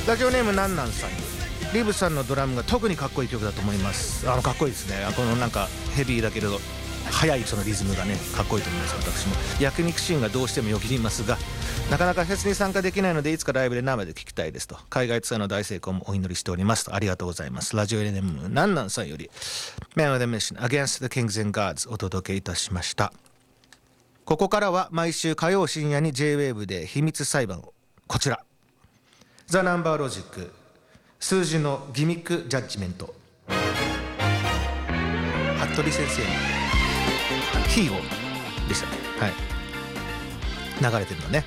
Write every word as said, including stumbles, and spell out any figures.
ラジオネームなんなんさん、リブさんのドラムが特にかっこいい曲だと思います。あのかっこいいですね。このなんかヘビーだけれど速いそのリズムがねかっこいいと思います。私も焼肉シーンがどうしてもよぎりますが、なかなかフェスに参加できないのでいつかライブで生で聴きたいですと。海外ツアーの大成功もお祈りしておりますと。ありがとうございます。ラジオネームなんなんさんより Man with a Mission Against the Kings and Gods お届けいたしました。ここからは毎週火曜深夜に ジェイウェーブ で秘密裁判を、こちらザ・ナンバーロジック数字のギミックジャッジメント、服部先生のヒーローでしたね。はい、流れてるのね。